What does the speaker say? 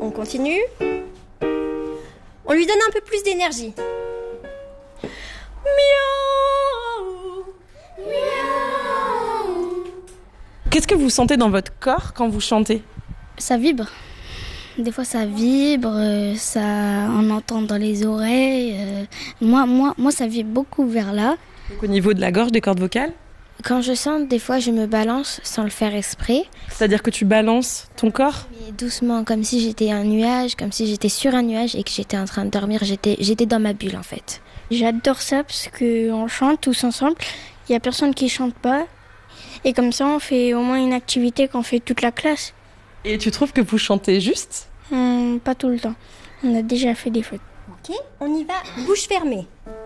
On continue. On lui donne un peu plus d'énergie. Miaou. Miaou. Qu'est-ce que vous sentez dans votre corps quand vous chantez ? Ça vibre. Des fois ça vibre, on entend dans les oreilles. Moi, ça vibre beaucoup vers là. Donc, au niveau de la gorge, des cordes vocales ? Quand je chante, des fois je me balance sans le faire exprès. C'est-à-dire que tu balances ton corps ? Mais doucement, comme si j'étais un nuage, comme si j'étais sur un nuage et que j'étais en train de dormir. J'étais dans ma bulle en fait. J'adore ça parce qu'on chante tous ensemble. Il n'y a personne qui chante pas. Et comme ça, on fait au moins une activité qu'on fait toute la classe. Et tu trouves que vous chantez juste ? Pas tout le temps. On a déjà fait des fautes. Ok, on y va, bouche fermée.